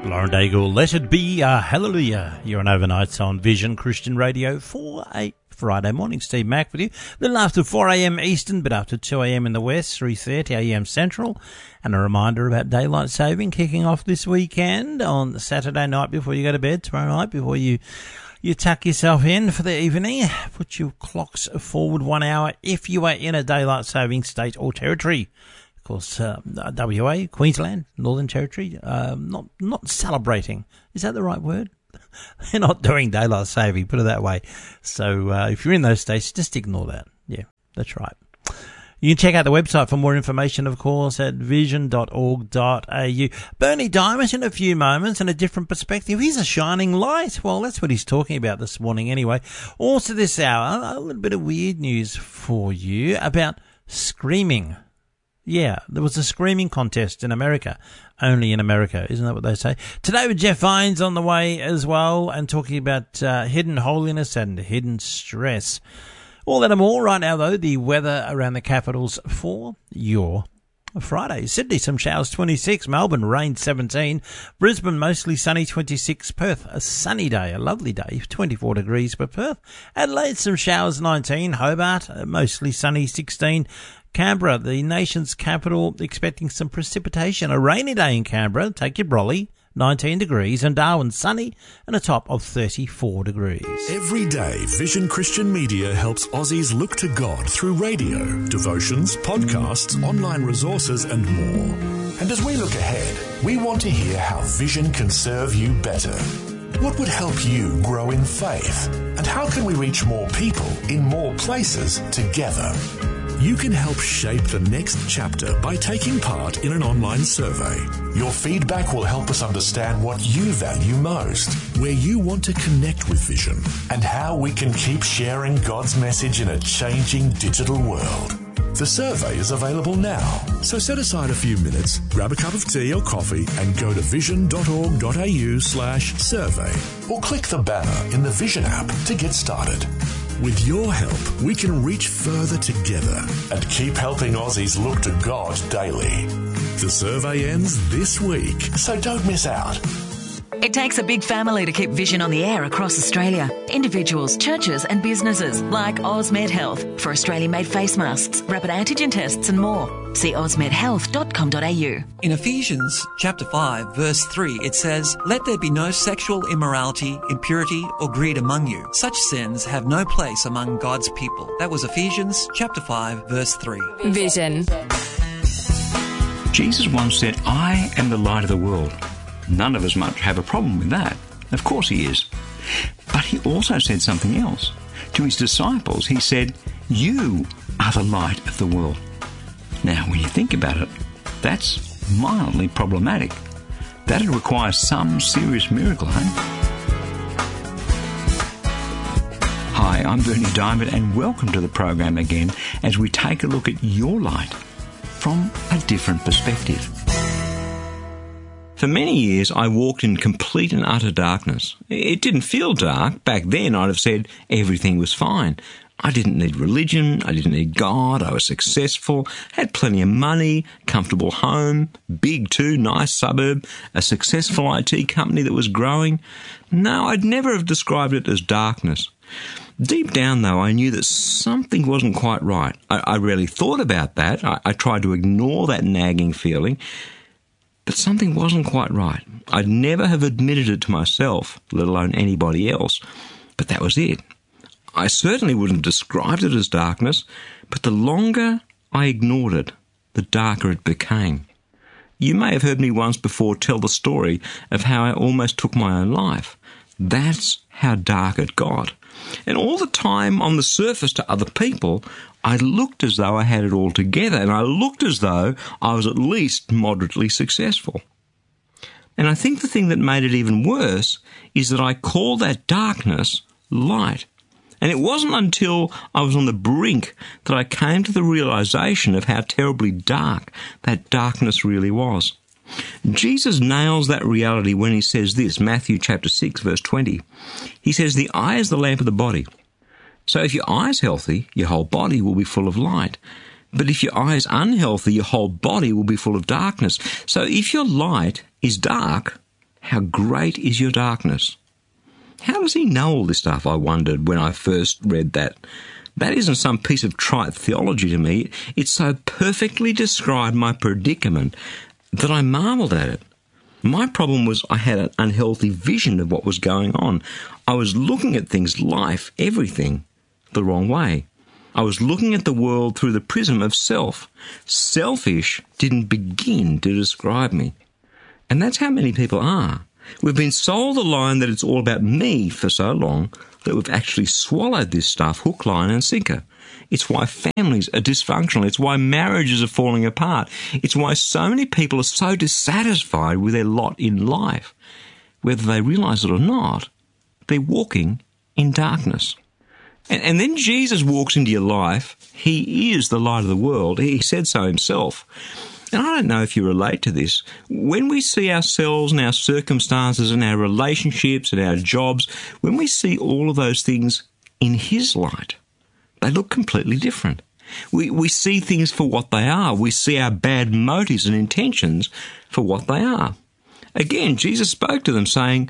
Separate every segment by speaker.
Speaker 1: Lauren Daigle, Let It Be a Hallelujah. You're on Overnights on Vision Christian Radio for a Friday morning. Steve Mack with you. A little after 4 a.m. Eastern, but after 2 a.m. in the West, 3:30 a.m. Central. And a reminder about daylight saving kicking off this weekend on Saturday night before you go to bed, tomorrow night before you tuck yourself in for the evening. Put your clocks forward 1 hour if you are in a daylight saving state or territory. Of course, WA, Queensland, Northern Territory, not celebrating. Is that the right word? They're not doing daylight saving, put it that way. So if you're in those states, just ignore that. Yeah, that's right. You can check out the website for more information, of course, at vision.org.au. Bernie Diamond in a few moments and a different perspective. He's a shining light. Well, that's what he's talking about this morning anyway. Also this hour, a little bit of weird news for you about screaming. Yeah, there was a screaming contest in America. Only in America, isn't that what they say? Today with Jeff Vines on the way as well, and talking about hidden holiness and hidden stress. All that and more. Right now, though, the weather around the capitals for your Friday. Sydney, some showers, 26. Melbourne, rain, 17. Brisbane, mostly sunny, 26. Perth, a sunny day, a lovely day, 24 degrees for Perth. Adelaide, some showers, 19. Hobart, mostly sunny, 16. Canberra, the nation's capital, expecting some precipitation. A rainy day in Canberra. Take your brolly. 19 degrees, and Darwin sunny and a top of 34 degrees.
Speaker 2: Every day, Vision Christian Media helps Aussies look to God through radio, devotions, podcasts, online resources and more. And as we look ahead, we want to hear how Vision can serve you better. What would help you grow in faith? And how can we reach more people in more places together? You can help shape the next chapter by taking part in an online survey. Your feedback will help us understand what you value most, where you want to connect with Vision, and how we can keep sharing God's message in a changing digital world. The survey is available now, so set aside a few minutes, grab a cup of tea or coffee and go to vision.org.au/survey, or click the banner in the Vision app to get started. With your help, we can reach further together and keep helping Aussies look to God daily. The survey ends this week, so don't miss out.
Speaker 3: It takes a big family to keep Vision on the air across Australia. Individuals, churches and businesses like AusMed Health for Australian-made face masks, rapid antigen tests and more. See ausmedhealth.com.au.
Speaker 4: In Ephesians chapter 5, verse 3, it says, "Let there be no sexual immorality, impurity or greed among you. Such sins have no place among God's people." That was Ephesians chapter 5, verse 3.
Speaker 5: Vision.
Speaker 6: Jesus once said, "I am the light of the world." None of us much have a problem with that. Of course he is. But he also said something else. To his disciples, he said, "You are the light of the world." Now, when you think about it, that's mildly problematic. That'd require some serious miracle, eh? Hi, I'm Bernie Diamond, and welcome to the program again as we take a look at your light from a different perspective. For many years, I walked in complete and utter darkness. It didn't feel dark. Back then, I'd have said everything was fine. I didn't need religion. I didn't need God. I was successful, had plenty of money, comfortable home, big too, nice suburb, a successful IT company that was growing. No, I'd never have described it as darkness. Deep down, though, I knew that something wasn't quite right. I rarely thought about that. I tried to ignore that nagging feeling. But something wasn't quite right. I'd never have admitted it to myself, let alone anybody else. But that was it. I certainly wouldn't have described it as darkness, but the longer I ignored it, the darker it became. You may have heard me once before tell the story of how I almost took my own life. That's how dark it got. And all the time on the surface to other people, I looked as though I had it all together, and I looked as though I was at least moderately successful. And I think the thing that made it even worse is that I called that darkness light. And it wasn't until I was on the brink that I came to the realization of how terribly dark that darkness really was. Jesus nails that reality when he says this, Matthew chapter 6, verse 20. He says, "The eye is the lamp of the body. So if your eye is healthy, your whole body will be full of light. But if your eye is unhealthy, your whole body will be full of darkness. So if your light is dark, how great is your darkness. How does he know all this stuff, I wondered when I first read that. That isn't some piece of trite theology to me. It so perfectly described my predicament that I marvelled at it. My problem was I had an unhealthy vision of what was going on. I was looking at things, life, everything, the wrong way. I was looking at the world through the prism of self. Selfish didn't begin to describe me. And that's how many people are. We've been sold the line that it's all about me for so long that we've actually swallowed this stuff hook, line and sinker. It's why families are dysfunctional. It's why marriages are falling apart. It's why so many people are so dissatisfied with their lot in life. Whether they realise it or not, they're walking in darkness. And then Jesus walks into your life. He is the light of the world. He said so himself. And I don't know if you relate to this. When we see ourselves and our circumstances and our relationships and our jobs, when we see all of those things in his light, they look completely different. We see things for what they are. We see our bad motives and intentions for what they are. Again, Jesus spoke to them saying,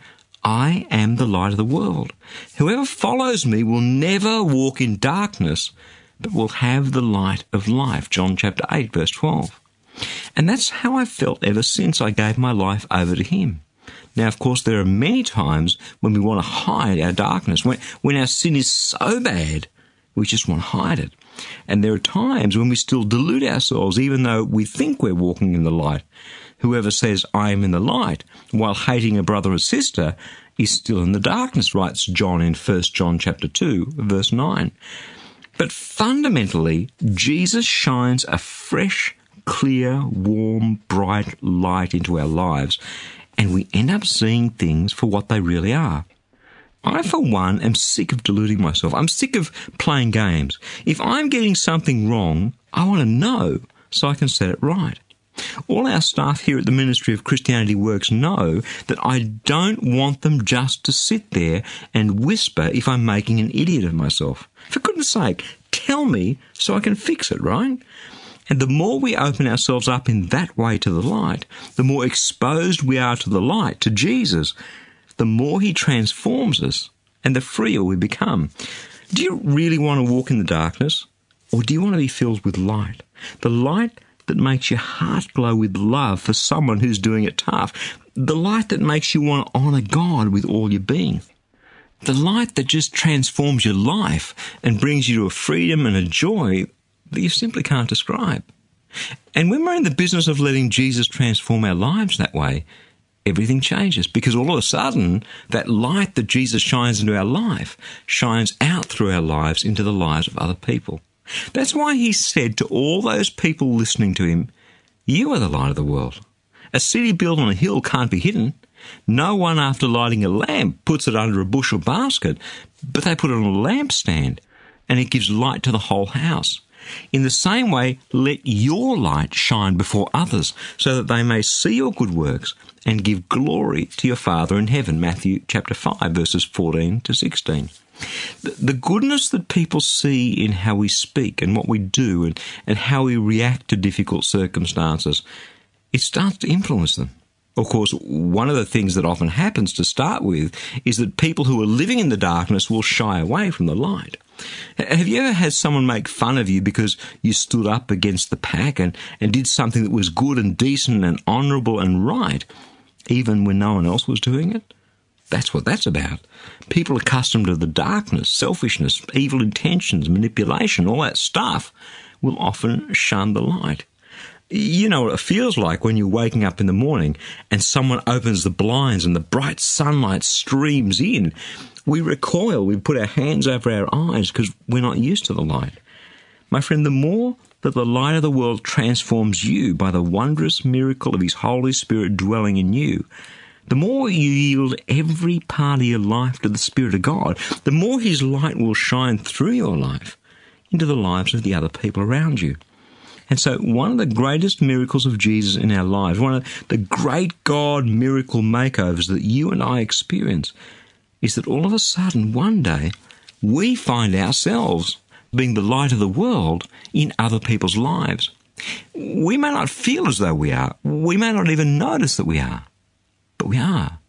Speaker 6: I am the light of the world. Whoever follows me will never walk in darkness, but will have the light of life. John chapter 8, verse 12. And that's how I felt ever since I gave my life over to him. Now, of course, there are many times when we want to hide our darkness, when our sin is so bad, we just want to hide it. And there are times when we still delude ourselves, even though we think we're walking in the light. Whoever says, I am in the light, while hating a brother or sister, is still in the darkness, writes John in 1 John chapter 2, verse 9. But fundamentally, Jesus shines a fresh, clear, warm, bright light into our lives, and we end up seeing things for what they really are. I, for one, am sick of deluding myself. I'm sick of playing games. If I'm getting something wrong, I want to know so I can set it right. All our staff here at the Ministry of Christianity Works know that I don't want them just to sit there and whisper if I'm making an idiot of myself. For goodness sake, tell me so I can fix it, right? And the more we open ourselves up in that way to the light, the more exposed we are to the light, to Jesus, the more he transforms us and the freer we become. Do you really want to walk in the darkness? Or do you want to be filled with light? The light that makes your heart glow with love for someone who's doing it tough. The light that makes you want to honour God with all your being. The light that just transforms your life and brings you to a freedom and a joy that you simply can't describe. And when we're in the business of letting Jesus transform our lives that way, everything changes, because all of a sudden, that light that Jesus shines into our life shines out through our lives into the lives of other people. That's why he said to all those people listening to him, you are the light of the world. A city built on a hill can't be hidden. No one, after lighting a lamp, puts it under a bushel basket, but they put it on a lampstand, and it gives light to the whole house. In the same way, let your light shine before others, so that they may see your good works and give glory to your Father in heaven. Matthew chapter 5, verses 14 to 16. The goodness that people see in how we speak and what we do and how we react to difficult circumstances, it starts to influence them. Of course, one of the things that often happens to start with is that people who are living in the darkness will shy away from the light. Have you ever had someone make fun of you because you stood up against the pack and did something that was good and decent and honourable and right, even when no one else was doing it? That's what that's about. People accustomed to the darkness, selfishness, evil intentions, manipulation, all that stuff, will often shun the light. You know what it feels like when you're waking up in the morning and someone opens the blinds and the bright sunlight streams in. We recoil, we put our hands over our eyes because we're not used to the light. My friend, the more that the light of the world transforms you by the wondrous miracle of his Holy Spirit dwelling in you, the more you yield every part of your life to the Spirit of God, the more his light will shine through your life into the lives of the other people around you. And so one of the greatest miracles of Jesus in our lives, one of the great God miracle makeovers that you and I experience, is that all of a sudden, one day, we find ourselves being the light of the world in other people's lives. We may not feel as though we are. We may not even notice that we are. But we are.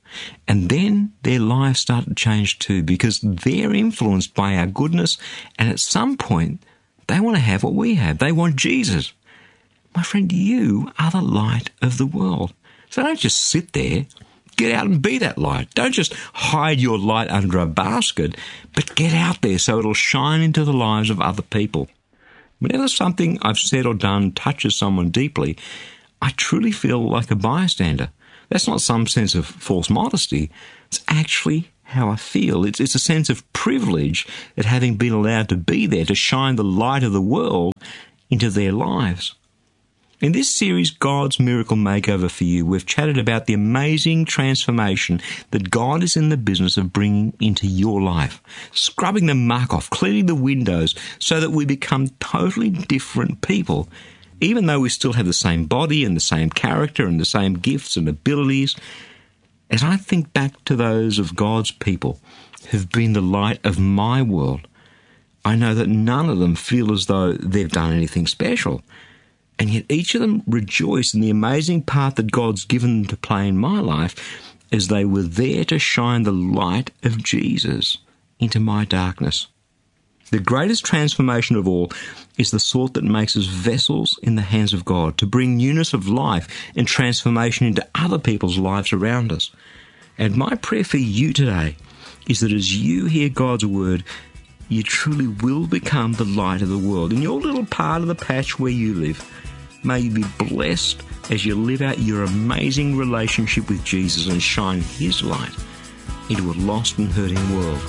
Speaker 6: And then their lives start to change too, because they're influenced by our goodness, and at some point they want to have what we have. They want Jesus. My friend, you are the light of the world. So don't just sit there. Get out and be that light. Don't just hide your light under a basket, but get out there so it'll shine into the lives of other people. Whenever something I've said or done touches someone deeply, I truly feel like a bystander. That's not some sense of false modesty. It's actually how I feel. It's a sense of privilege at having been allowed to be there to shine the light of the world into their lives. In this series, God's Miracle Makeover for You, we've chatted about the amazing transformation that God is in the business of bringing into your life, scrubbing the muck off, cleaning the windows so that we become totally different people. Even though we still have the same body and the same character and the same gifts and abilities, as I think back to those of God's people who've been the light of my world, I know that none of them feel as though they've done anything special. And yet each of them rejoice in the amazing part that God's given them to play in my life as they were there to shine the light of Jesus into my darkness. The greatest transformation of all is the sort that makes us vessels in the hands of God to bring newness of life and transformation into other people's lives around us. And my prayer for you today is that as you hear God's word, you truly will become the light of the world in your little part of the patch where you live. May you be blessed as you live out your amazing relationship with Jesus and shine His light into a lost and hurting world.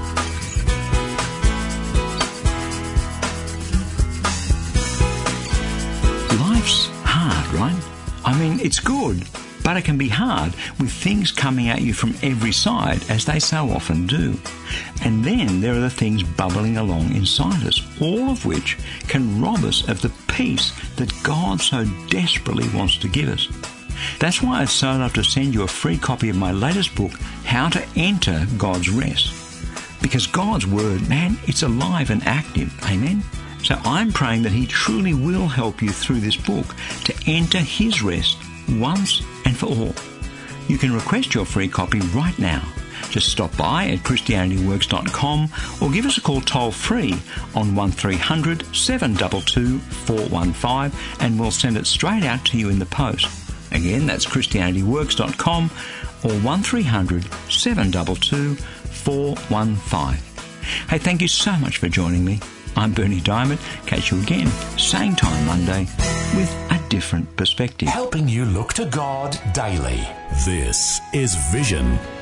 Speaker 6: Life's hard, right? I mean, it's good, but it can be hard with things coming at you from every side, as they so often do. And then there are the things bubbling along inside us, all of which can rob us of the peace that God so desperately wants to give us. That's why I'd so love to send you a free copy of my latest book, How to Enter God's Rest. Because God's Word, man, it's alive and active. Amen? So I'm praying that He truly will help you through this book to enter His rest once and for all. You can request your free copy right now. Just stop by at ChristianityWorks.com or give us a call toll-free on 1300 722 415 and we'll send it straight out to you in the post. Again, that's ChristianityWorks.com or 1300 722 415. Hey, thank you so much for joining me. I'm Bernie Diamond. Catch you again, same time Monday, with a different perspective.
Speaker 2: Helping you look to God daily. This is Vision